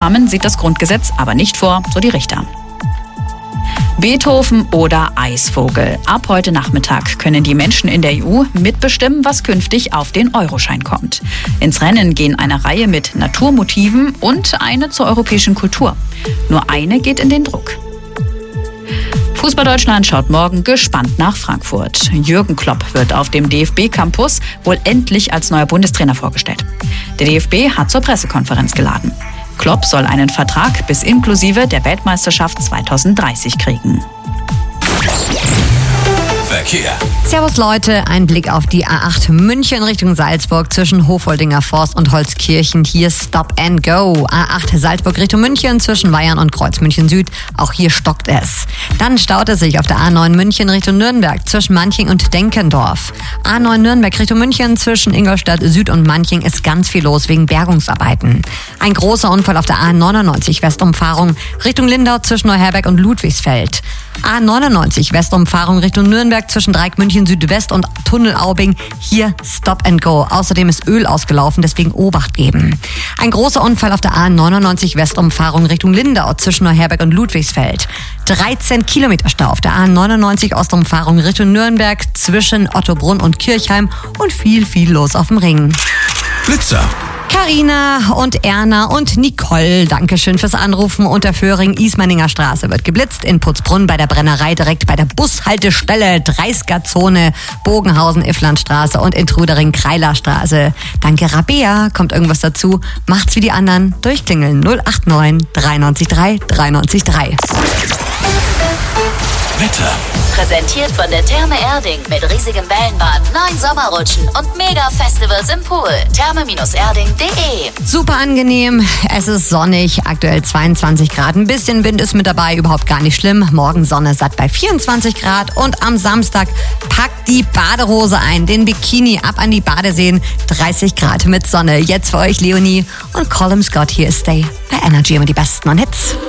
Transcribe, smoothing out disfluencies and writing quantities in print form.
Vorhaben sieht das Grundgesetz aber nicht vor, so die Richter. Beethoven oder Eisvogel. Ab heute Nachmittag können die Menschen in der EU mitbestimmen, was künftig auf den Euroschein kommt. Ins Rennen gehen eine Reihe mit Naturmotiven und eine zur europäischen Kultur. Nur eine geht in den Druck. Fußball Deutschland schaut morgen gespannt nach Frankfurt. Jürgen Klopp wird auf dem DFB-Campus wohl endlich als neuer Bundestrainer vorgestellt. Der DFB hat zur Pressekonferenz geladen. Klopp soll einen Vertrag bis inklusive der Weltmeisterschaft 2030 kriegen. Verkehr. Servus Leute, ein Blick auf die A8 München Richtung Salzburg zwischen Hofoldinger Forst und Holzkirchen. Hier Stop and Go. A8 Salzburg Richtung München zwischen Weyern und Kreuz München Süd. Auch hier stockt es. Dann staut es sich auf der A9 München Richtung Nürnberg zwischen Manching und Denkendorf. A9 Nürnberg Richtung München zwischen Ingolstadt Süd und Manching ist ganz viel los wegen Bergungsarbeiten. Ein großer Unfall auf der A99 Westumfahrung Richtung Lindau zwischen Neuherberg und Ludwigsfeld. A99 Westumfahrung Richtung Nürnberg zwischen Dreieck München Südwest und Tunnel Aubing. Hier Stop and Go. Außerdem ist Öl ausgelaufen, deswegen Obacht geben. Ein großer Unfall auf der A99 Westumfahrung Richtung Lindau zwischen Neuherberg und Ludwigsfeld. 13 Kilometer Stau auf der A99 Ostumfahrung Richtung Nürnberg zwischen Ottobrunn und Kirchheim und viel los auf dem Ring. Blitzer. Carina und Erna und Nicole, Dankeschön fürs Anrufen. Unter Föhring-Ismaninger Straße wird geblitzt. In Putzbrunn bei der Brennerei direkt bei der Bushaltestelle 30er-Zone, Bogenhausen-Ifflandstraße und in Trudering-Kreiler-Straße. Danke Rabea. Kommt irgendwas dazu? Macht's wie die anderen. Durchklingeln 089 93 3 93 3. Wetter. Präsentiert von der Therme Erding mit riesigem Wellenbad, 9 Sommerrutschen und Mega-Festivals im Pool. Therme-erding.de. Super angenehm. Es ist sonnig, aktuell 22 Grad. Ein bisschen Wind ist mit dabei, überhaupt gar nicht schlimm. Morgen Sonne satt bei 24 Grad. Und am Samstag packt die Badehose ein, den Bikini ab an die Badeseen. 30 Grad mit Sonne. Jetzt für euch Leonie und Colin Scott. Hier ist Stay bei Energy, immer die besten Hits.